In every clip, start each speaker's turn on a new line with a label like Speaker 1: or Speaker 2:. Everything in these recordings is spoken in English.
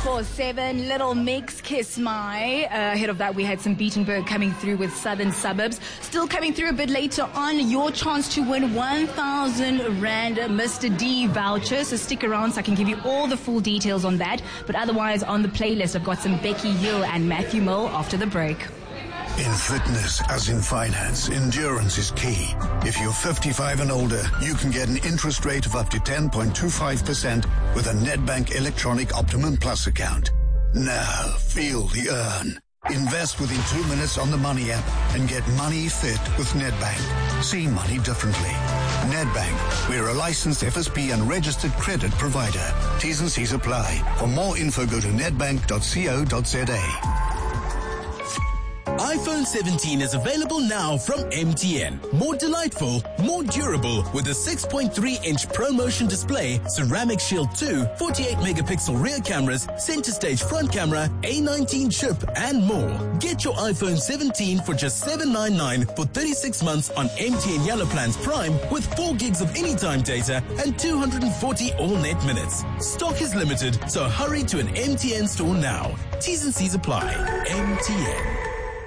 Speaker 1: 947 Little Mix, Kiss My. Ahead of that, we had some Beatenberg coming through with Southern Suburbs. Still coming through a bit later on, your chance to win 1,000 Rand Mr. D voucher. So stick around so I can give you all the full details on that. But otherwise, on the playlist, I've got some Becky Hill and Matthew Mill after the break.
Speaker 2: In fitness, as in finance, endurance is key. If you're 55 and older, you can get an interest rate of up to 10.25% with a Nedbank Electronic Optimum Plus account. Now, feel the earn. Invest within 2 minutes on the Money app and get money fit with Nedbank. See money differently. Nedbank, we're a licensed FSP and registered credit provider. T's and C's apply. For more info, go to nedbank.co.za.
Speaker 3: iPhone 17 is available now from MTN. More delightful, more durable with a 6.3-inch ProMotion display, Ceramic Shield 2, 48-megapixel rear cameras, center stage front camera, A19 chip, and more. Get your iPhone 17 for just $799 for 36 months on MTN Yellow Plans Prime with 4 gigs of anytime data and 240 all-net minutes. Stock is limited, so hurry to an MTN store now. T's and C's apply. MTN.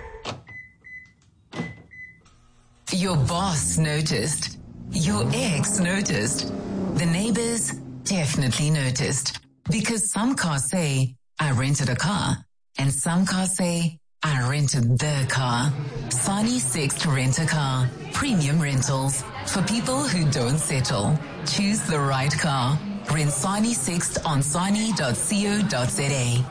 Speaker 4: Your boss noticed. Your ex noticed. The neighbors definitely noticed. Because some cars say, I rented a car. And some cars say, I rented the car. Sani Sixt Rent-A-Car. Premium rentals. For people who don't settle. Choose the right car. Rent Sani Sixt on sani.co.za.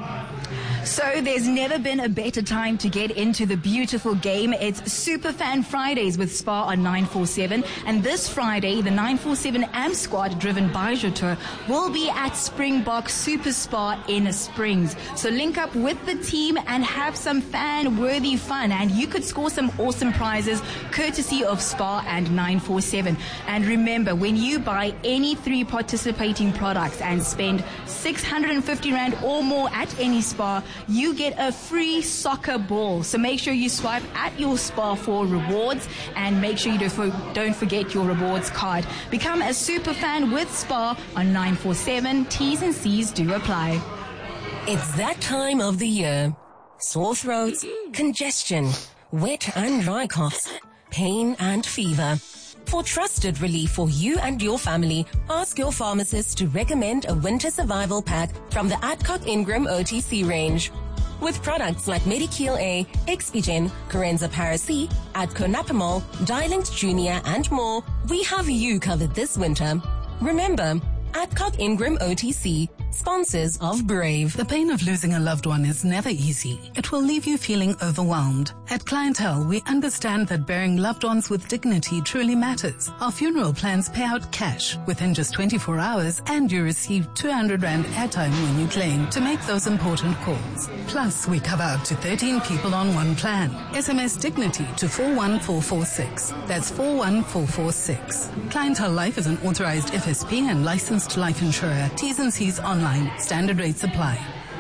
Speaker 1: So there's never been a better time to get into the beautiful game. It's Superfan Fridays with Spa on 947. And this Friday, the 947 AMP squad, driven by Joto, will be at Springbok Super Spa in Springs. So link up with the team and have some fan-worthy fun. And you could score some awesome prizes courtesy of Spa and 947. And remember, when you buy any 3 participating products and spend 650 Rand or more at any spa, you get a free soccer ball. So make sure you swipe at your spa for rewards and make sure you don't forget your rewards card. Become a super fan with Spa on 947. T's and C's do apply.
Speaker 5: It's that time of the year. Sore throats, congestion, wet and dry coughs, pain and fever. For trusted relief for you and your family, ask your pharmacist to recommend a winter survival pack from the Adcock Ingram OTC range. With products like Medikil A, Expigen, Corenza Paracy, Adconapamol, Dilinct Junior, and more, we have you covered this winter. Remember, Adcock Ingram OTC, sponsors of Brave.
Speaker 6: The pain of losing a loved one is never easy. It will leave you feeling overwhelmed. At Clientele, we understand that burying loved ones with dignity truly matters. Our funeral plans pay out cash within just 24 hours and you receive 200 Rand airtime when you claim to make those important calls. Plus, we cover up to 13 people on one plan. SMS Dignity to 41446. That's 41446. Clientele Life is an authorized FSP and licensed life insurer. T's and C's online. Standard rates apply.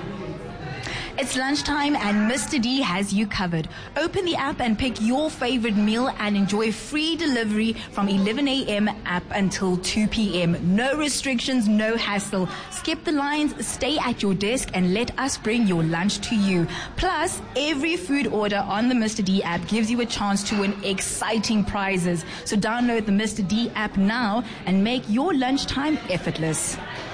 Speaker 1: It's lunchtime and Mr. D has you covered. Open the app and pick your favorite meal and enjoy free delivery from 11 a.m. up until 2 p.m. No restrictions, no hassle. Skip the lines, stay at your desk and let us bring your lunch to you. Plus, every food order on the Mr. D app gives you a chance to win exciting prizes. So download the Mr. D app now and make your lunchtime effortless.